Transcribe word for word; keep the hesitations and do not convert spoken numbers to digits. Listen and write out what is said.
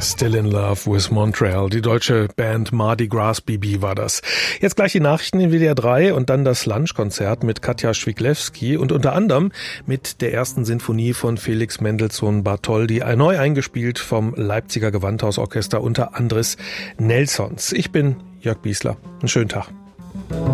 Still in Love with Montreal. Die deutsche Band Mardi Gras B B war das. Jetzt gleich die Nachrichten in W D R drei und dann das Lunchkonzert mit Katja Schwiglewski und unter anderem mit der ersten Sinfonie von Felix Mendelssohn Bartholdy, neu eingespielt vom Leipziger Gewandhausorchester unter Andres Nelsons. Ich bin Jörg Biesler. Einen schönen Tag.